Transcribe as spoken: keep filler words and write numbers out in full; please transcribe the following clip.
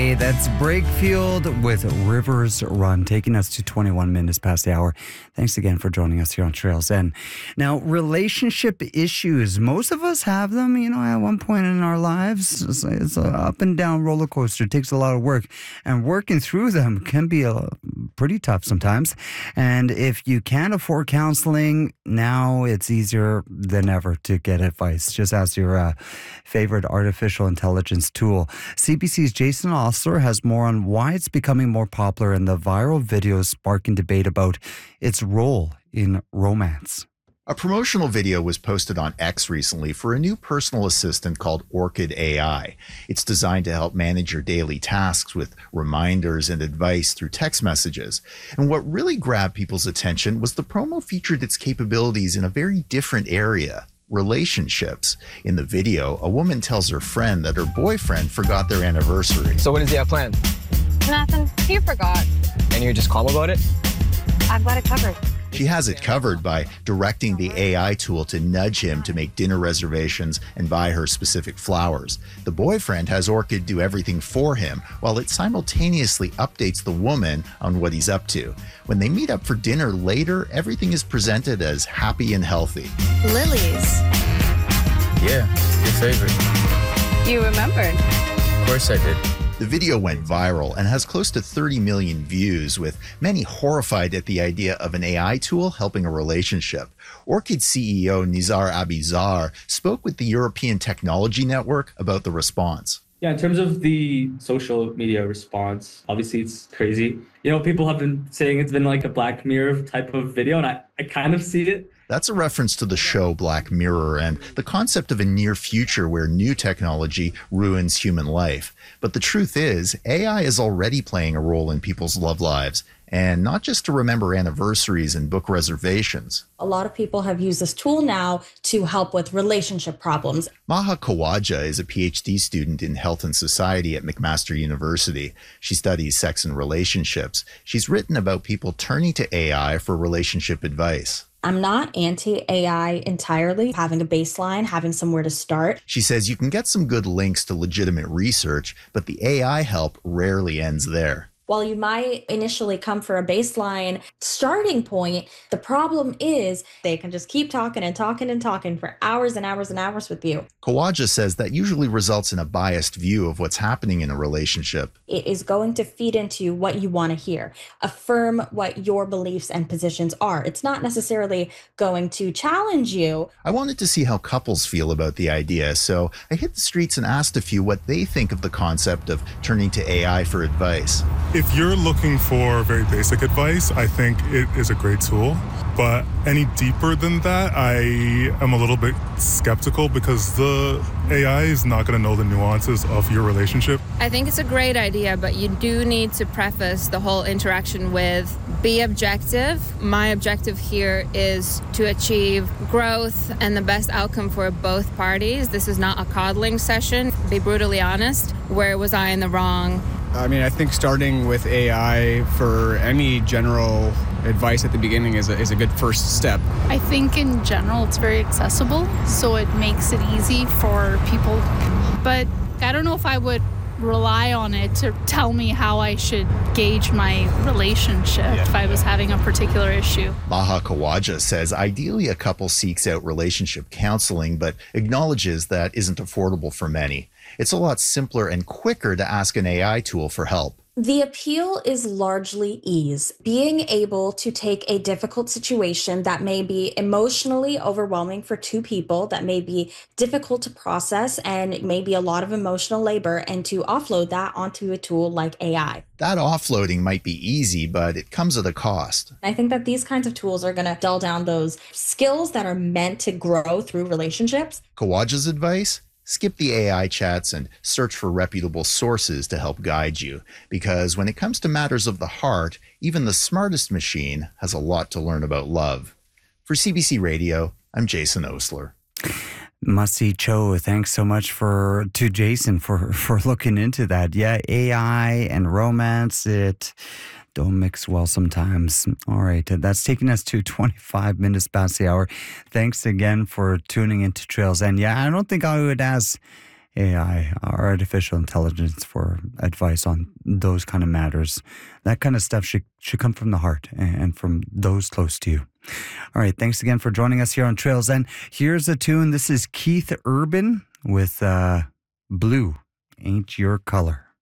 Hey, that's Breakfield with Rivers Run, taking us to twenty-one minutes past the hour. Thanks again for joining us here on Trails End. Now, relationship issues, most of us have them, you know, at one point in our lives. It's, it's an up and down roller coaster. It takes a lot of work, and working through them can be a, pretty tough sometimes. And if you can't afford counseling, now it's easier than ever to get advice. Just ask your uh, favorite artificial intelligence tool. C B C's Jason Osler has more on why it's becoming more popular and the viral videos sparking debate about its role in romance. A promotional video was posted on X recently for a new personal assistant called Orchid A I. It's designed to help manage your daily tasks with reminders and advice through text messages. And what really grabbed people's attention was the promo featured its capabilities in a very different area: relationships. In the video, a woman tells her friend that her boyfriend forgot their anniversary. So what does he have planned? Nothing. He forgot. And you're just calm about it? I've got it covered. She has it covered by directing the A I tool to nudge him to make dinner reservations and buy her specific flowers. The boyfriend has Orchid do everything for him, while it simultaneously updates the woman on what he's up to. When they meet up for dinner later, everything is presented as happy and healthy. Lilies. Yeah, your favorite. You remembered. Of course I did. The video went viral and has close to thirty million views, with many horrified at the idea of an A I tool helping a relationship. Orchid C E O Nizar Abizar spoke with the European Technology Network about the response. Yeah, in terms of the social media response, obviously it's crazy. You know, people have been saying it's been like a Black Mirror type of video, and I, I kind of see it. That's a reference to the show Black Mirror and the concept of a near future where new technology ruins human life. But the truth is, A I is already playing a role in people's love lives, and not just to remember anniversaries and book reservations. A lot of people have used this tool now to help with relationship problems. Maha Kawaja is a P H D student in health and society at McMaster University. She studies sex and relationships. She's written about people turning to A I for relationship advice. I'm not anti-A I entirely, having a baseline, having somewhere to start. She says you can get some good links to legitimate research, but the A I help rarely ends there. While you might initially come for a baseline starting point, the problem is they can just keep talking and talking and talking for hours and hours and hours with you. Kawaja says that usually results in a biased view of what's happening in a relationship. It is going to feed into what you want to hear, affirm what your beliefs and positions are. It's not necessarily going to challenge you. I wanted to see how couples feel about the idea, so I hit the streets and asked a few what they think of the concept of turning to A I for advice. If you're looking for very basic advice, I think it is a great tool. But any deeper than that, I am a little bit skeptical because the A I is not going to know the nuances of your relationship. I think it's a great idea, but you do need to preface the whole interaction with be objective. My objective here is to achieve growth and the best outcome for both parties. This is not a coddling session. Be brutally honest. Where was I in the wrong? I mean, I think starting with A I for any general advice at the beginning is a, is a good first step. I think in general it's very accessible, so it makes it easy for people. But I don't know if I would rely on it to tell me how I should gauge my relationship yeah. if I was having a particular issue. Maha Kawaja says ideally a couple seeks out relationship counseling, but acknowledges that isn't affordable for many. It's a lot simpler and quicker to ask an A I tool for help. The appeal is largely ease. Being able to take a difficult situation that may be emotionally overwhelming for two people, that may be difficult to process and may be a lot of emotional labor, and to offload that onto a tool like A I. That offloading might be easy, but it comes at a cost. I think that these kinds of tools are going to dull down those skills that are meant to grow through relationships. Kawaja's advice? Skip the A I chats and search for reputable sources to help guide you. Because when it comes to matters of the heart, even the smartest machine has a lot to learn about love. For C B C Radio, I'm Jason Osler. Masi Cho, thanks so much for to Jason for, for looking into that. Yeah, A I and romance, it don't mix well sometimes. All right, that's taking us to twenty-five minutes past the hour. Thanks again for tuning into Trails End. Yeah, I don't think I would ask A I, or artificial intelligence, for advice on those kind of matters. That kind of stuff should, should come from the heart and from those close to you. All right, thanks again for joining us here on Trails End. Here's a tune. This is Keith Urban with uh, Blue Ain't Your Color.